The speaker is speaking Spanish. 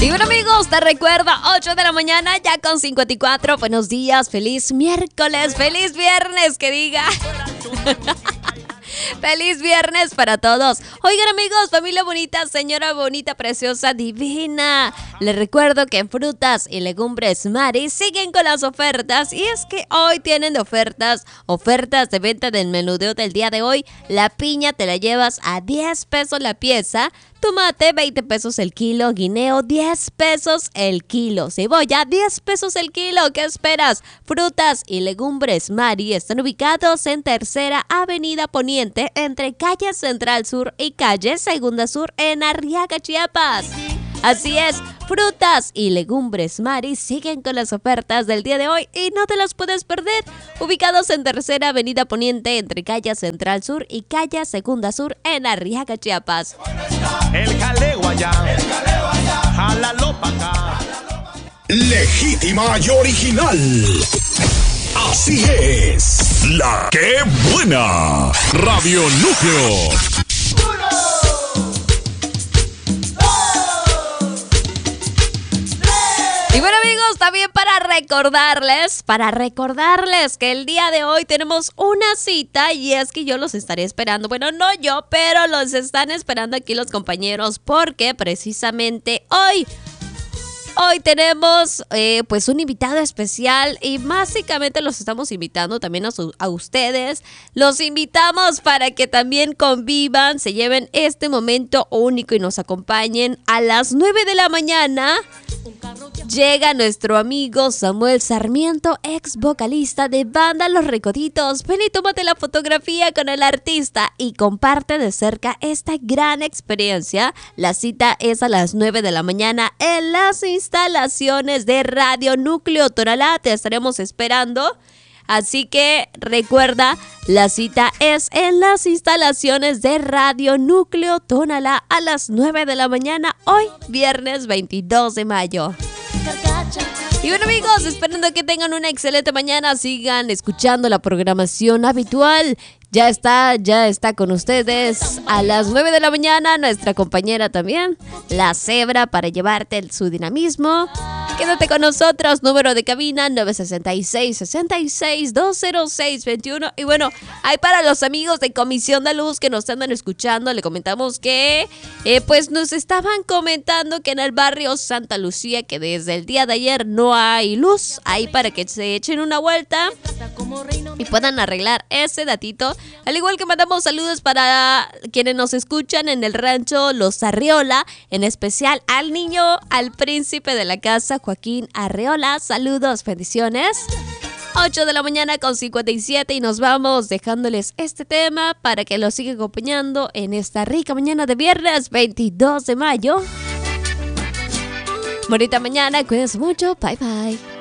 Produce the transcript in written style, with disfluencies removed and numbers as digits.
Y bueno, amigos, te recuerda 8 de la mañana ya con 54. Buenos días, feliz miércoles, feliz viernes, que diga. Feliz viernes para todos. Oigan, amigos, familia bonita, señora bonita, preciosa, divina. Les recuerdo que en frutas y legumbres Mari siguen con las ofertas. Y es que hoy tienen ofertas de venta del menudeo del día de hoy. La piña te la llevas a 10 pesos la pieza. Tomate, 20 pesos el kilo. Guineo, 10 pesos el kilo. Cebolla, 10 pesos el kilo. ¿Qué esperas? Frutas y legumbres Mari están ubicados en Tercera Avenida Poniente, entre calle Central Sur y calle Segunda Sur en Arriaga, Chiapas. Así es, frutas y legumbres Mari siguen con las ofertas del día de hoy y no te las puedes perder. Ubicados en Tercera Avenida Poniente, entre calle Central Sur y calle Segunda Sur en Arriaga, Chiapas. El jaleo allá, jálalo pa' acá. Legítima y original. Así es. La que buena. Radio Núcleo. Y bueno, amigos, también para recordarles que el día de hoy tenemos una cita y es que yo los estaré esperando. Bueno, no yo, pero los están esperando aquí los compañeros porque precisamente hoy tenemos pues un invitado especial y básicamente los estamos invitando también a ustedes. Los invitamos para que también convivan, se lleven este momento único y nos acompañen a las 9 de la mañana. Llega nuestro amigo Samuel Sarmiento, ex vocalista de banda Los Recoditos. Ven y tómate la fotografía con el artista y comparte de cerca esta gran experiencia. La cita es a las 9 de la mañana en las instalaciones de Radio Núcleo Tonalá. Te estaremos esperando. Así que recuerda, la cita es en las instalaciones de Radio Núcleo Tonalá a las 9 de la mañana, hoy viernes 22 de mayo. Y bueno, amigos, esperando que tengan una excelente mañana, sigan escuchando la programación habitual. Ya está con ustedes a las 9 de la mañana nuestra compañera también, La Cebra, para llevarte su dinamismo. Quédate con nosotros, número de cabina 966-66-206-21. Y bueno, hay para los amigos de Comisión de Luz que nos andan escuchando, le comentamos que pues nos estaban comentando que en el barrio Santa Lucía, que desde el día de ayer no hay luz, ahí para que se echen una vuelta y puedan arreglar ese datito. Al igual que mandamos saludos para quienes nos escuchan en el rancho Los Arreola, en especial al niño, al príncipe de la casa, Joaquín Arreola. Saludos, bendiciones. 8 de la mañana con 57 y nos vamos dejándoles este tema para que lo sigan acompañando en esta rica mañana de viernes 22 de mayo. Bonita mañana, cuídense mucho, bye bye.